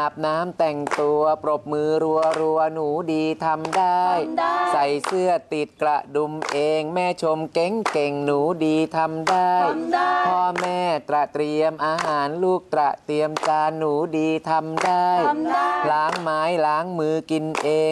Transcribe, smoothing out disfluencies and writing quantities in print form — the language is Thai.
อาบน้ำแต่งตัวปรบมือรัวหนูดีทำได้ใส่เสื้อติดกระดุมเองแม่ชมเก่งหนูดีทำได้พ่อแม่เตรียมอาหารลูกเตรียมจานหนูดีทำได้ล้างไม้ล้างมือกินเอง